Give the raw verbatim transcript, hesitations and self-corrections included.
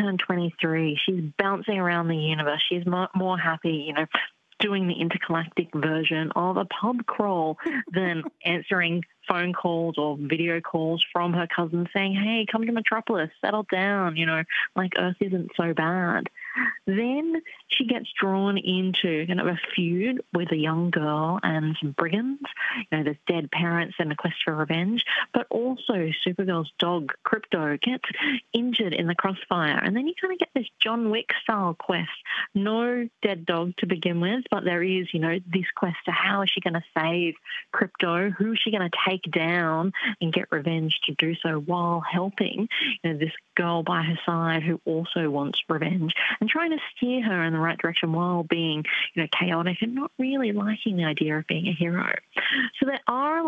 turned twenty-three. She's bouncing around the universe. She's more, more happy, you know, doing the intergalactic version of a pub crawl than answering phone calls or video calls from her cousin saying, hey, come to Metropolis, settle down, you know, like Earth isn't so bad. Then she gets drawn into kind of a feud with a young girl and some brigands. You know, there's dead parents and a quest for revenge, but also Supergirl's dog, Crypto, gets injured in the crossfire. And then you kind of get this John Wick-style quest. No dead dog to begin with, but there is, you know, this quest to how is she going to save Crypto? Who is she going to take down and get revenge to do so while helping, you know, this girl by her side who also wants revenge, and trying to steer her in the right direction while being, you know, chaotic and not really liking the idea of being a hero. So there are